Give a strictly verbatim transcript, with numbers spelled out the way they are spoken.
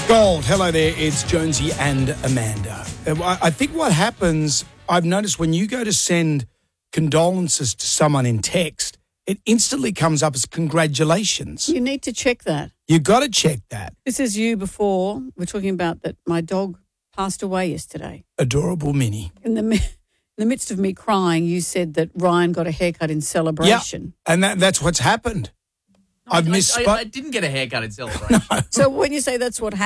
Gold, hello there, it's Jonesy and Amanda. I I think what happens, I've noticed when you go to send condolences to someone in text, it instantly comes up as congratulations. You need to check that. You got to check that. This is you before. We're talking about that my dog passed away yesterday. Adorable Minnie. In the mi- in the midst of me crying, you said that Ryan got a haircut in celebration. Yeah, and that, that's what's happened. I've I, misspoke. I, I didn't get a haircut in celebration. So when you say that's what happened,